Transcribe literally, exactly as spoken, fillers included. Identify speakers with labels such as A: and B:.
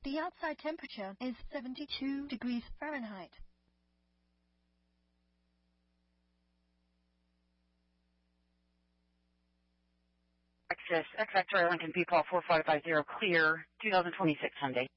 A: The outside temperature is seventy-two degrees Fahrenheit.
B: Access X Victoria Lincoln P Paul four five five zero clear, two thousand twenty-six Hyundai.